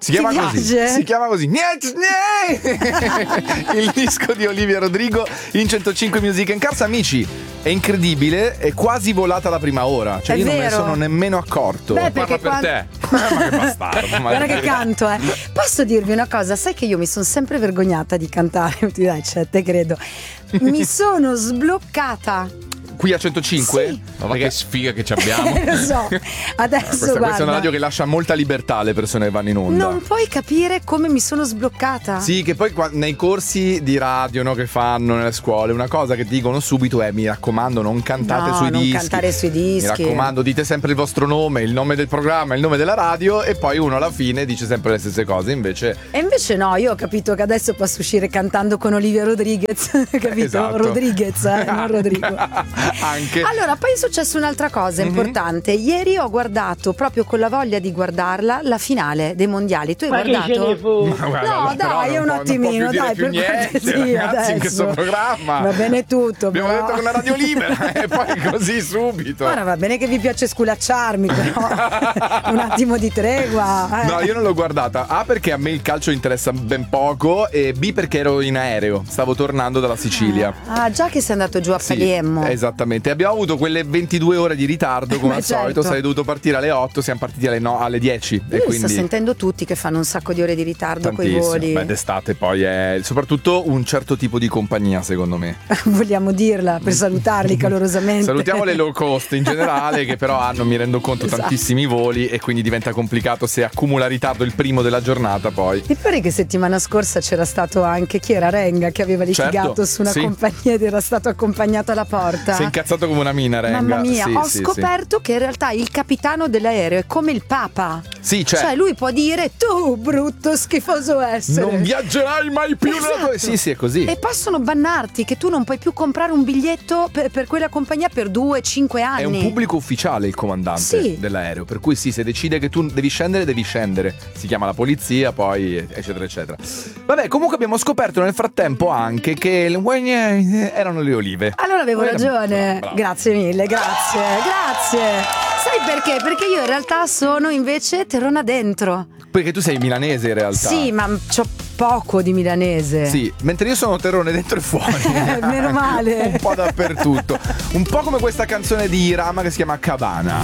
Si chiama così. Niente. Il disco di Olivia Rodrigo in 105 Music and Cars. Amici, è incredibile, è quasi volata la prima ora. Cioè, io non me ne sono nemmeno accorto. Beh, Parla per te. Ma che bastardo. Guarda che canto, Posso dirvi una cosa? Sai che io mi sono sempre vergognata di cantare. Dai, cioè, te credo. Mi sono sbloccata. Qui a 105? Sì. Ma che sfiga che ci abbiamo. Lo so. Adesso Questa è guarda, una radio che lascia molta libertà alle persone che vanno in onda. non puoi capire come mi sono sbloccata. Sì, che poi nei corsi di radio, no, che fanno nelle scuole, una cosa che ti dicono subito è: mi raccomando, non cantate sui dischi. Non cantare sui dischi. Mi raccomando, dite sempre il vostro nome, il nome del programma, il nome della radio, e poi uno alla fine dice sempre le stesse cose. Invece no, io ho capito che adesso posso uscire cantando con Olivia Rodriguez. Capito? Esatto. Rodriguez, non Rodrigo. Anche. Allora, poi è successa un'altra cosa importante. Ieri ho guardato, proprio con la voglia di guardarla, la finale dei mondiali. Tu hai guardato? Ma guarda, No, dai, un attimino, dai, per cortesia, ragazzi, in questo adesso. programma Va bene tutto, abbiamo però. detto che è una radio libera e poi così subito. Guarda, va bene che vi piace sculacciarmi, però un attimo di tregua. No, io non l'ho guardata. A, perché a me il calcio interessa ben poco, e B, perché ero in aereo, stavo tornando dalla Sicilia. Ah, già che sei andato giù a Palermo. Esattamente. Abbiamo avuto quelle 22 ore di ritardo come Beh, al solito. certo. Sarei dovuto partire alle 8, siamo partiti alle 10. Io E li quindi sto sentendo tutti che fanno un sacco di ore di ritardo coi tantissimo. voli. Beh, d'estate poi è soprattutto un certo tipo di compagnia, secondo me. Vogliamo dirla per salutarli calorosamente. Salutiamo le low cost in generale, che però hanno, mi rendo conto, Esatto. tantissimi voli, e quindi diventa complicato se accumula ritardo il primo della giornata poi. Ti pare che settimana scorsa c'era stato anche chi era Renga che aveva litigato Certo, su una sì. compagnia ed era stato accompagnato alla porta? Si è incazzato come una mina, Renga. Mamma mia, Sì, ho sì, scoperto che in realtà il capitano dell'aereo è come il Papa. Sì, cioè lui può dire: tu brutto schifoso essere, non viaggerai mai più nella tua... Esatto. Sì, è così. E possono bannarti, che tu non puoi più comprare un biglietto per quella compagnia per 2-5 anni. È un pubblico ufficiale il comandante Sì. dell'aereo, per cui sì, se decide che tu devi scendere, devi scendere. Si chiama la polizia, poi eccetera eccetera. Vabbè, comunque abbiamo scoperto nel frattempo anche che erano le olive. Allora avevo ragione. Bravo. Grazie mille, grazie. Sai perché? Perché io in realtà sono invece terrona dentro. Perché tu sei milanese in realtà. Sì, ma c'ho poco di milanese. Sì, mentre io sono terrone dentro e fuori. Meno male. Un po' dappertutto. Un po' come questa canzone di Irama che si chiama Cabana.